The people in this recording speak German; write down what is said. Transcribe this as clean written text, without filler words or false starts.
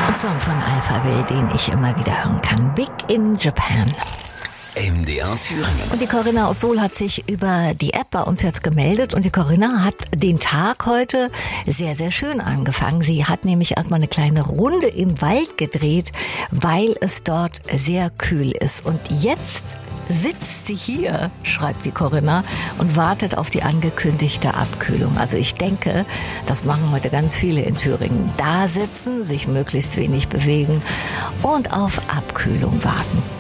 Ein Song von Alphaville, den ich immer wieder hören kann. Big in Japan. MDR Thüringen. Und die Corinna aus Suhl hat sich über die App bei uns jetzt gemeldet und die Corinna hat den Tag heute sehr, sehr schön angefangen. Sie hat nämlich erstmal eine kleine Runde im Wald gedreht, weil es dort sehr kühl ist. Und jetzt sitzt sie hier, schreibt die Corinna, und wartet auf die angekündigte Abkühlung. Also ich denke, das machen heute ganz viele in Thüringen. Da sitzen, sich möglichst wenig bewegen und auf Abkühlung warten.